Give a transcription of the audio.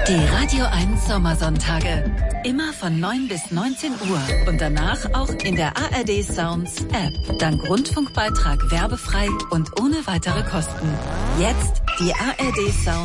Die Radio 1 Sommersonntage. Immer von 9 bis 19 Uhr. Und danach auch in der ARD Sounds App. Dank Rundfunkbeitrag werbefrei und ohne weitere Kosten. Jetzt die ARD Sounds